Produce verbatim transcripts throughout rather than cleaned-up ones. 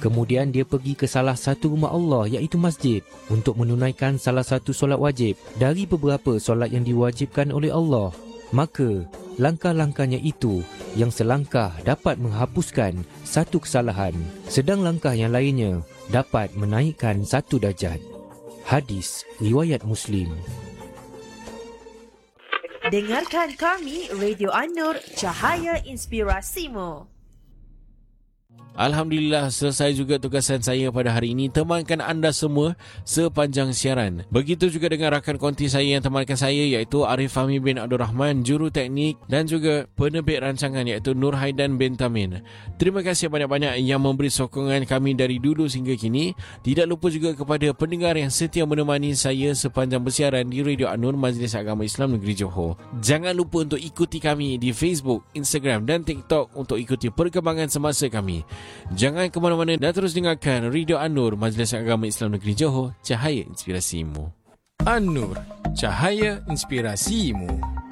Kemudian dia pergi ke salah satu rumah Allah iaitu masjid untuk menunaikan salah satu solat wajib dari beberapa solat yang diwajibkan oleh Allah. Maka langkah-langkahnya itu yang selangkah dapat menghapuskan satu kesalahan, sedang langkah yang lainnya dapat menaikkan satu darjat. Hadis riwayat Muslim. Dengarkan kami Radio An-Nur, Cahaya Inspirasimu. Alhamdulillah, selesai juga tugasan saya pada hari ini, temankan anda semua sepanjang siaran. Begitu juga dengan rakan konti saya yang temankan saya iaitu Arif Fahmi bin Abdul Rahman, juru teknik dan juga penerbit rancangan iaitu Nur Haidan bin Tamin. Terima kasih banyak-banyak yang memberi sokongan kami dari dulu hingga kini. Tidak lupa juga kepada pendengar yang setia menemani saya sepanjang bersiaran di Radio An-Nur Majlis Agama Islam Negeri Johor. Jangan lupa untuk ikuti kami di Facebook, Instagram dan TikTok untuk ikuti perkembangan semasa kami. Jangan ke mana-mana dan terus dengarkan Radio An-Nur Majlis Agama Islam Negeri Johor, Cahaya Inspirasimu. An-Nur, Cahaya Inspirasimu.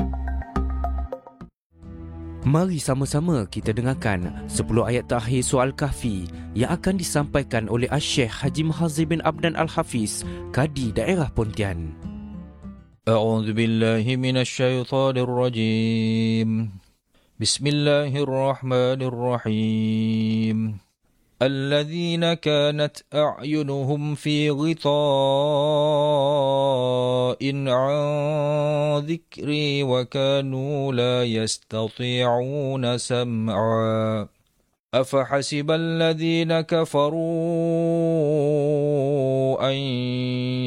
Mari sama-sama kita dengarkan sepuluh ayat terakhir surah Al-Kahfi yang akan disampaikan oleh Asy-Syeikh Haji Muhazir bin Abdan Al-Hafiz, Kadi Daerah Pontian. A'udzu billahi minasy syaithanir rajim. Bismillahirrahmanirrahim. الذين كانت أعينهم في غطاء عن ذكري وكانوا لا يستطيعون سمعا أفحسب الذين كفروا أن